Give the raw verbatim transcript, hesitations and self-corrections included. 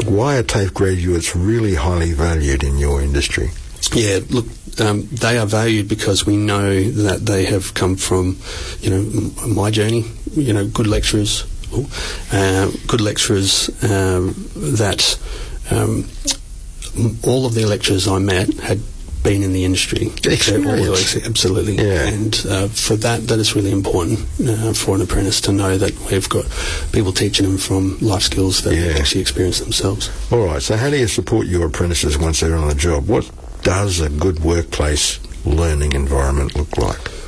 why are TAFE graduates really highly valued in your industry? Yeah, look, um, they are valued because we know that they have come from, you know, m- my journey, you know, good lecturers, uh, good lecturers um, that um, all of the lecturers I met had been in the industry. Experience. Absolutely. Yeah. And uh, for that, that is really important uh, for an apprentice to know that we've got people teaching them from life skills that Yeah. they actually experience themselves. All right, so how do you support your apprentices once they're on the job? What does a good workplace learning environment look like?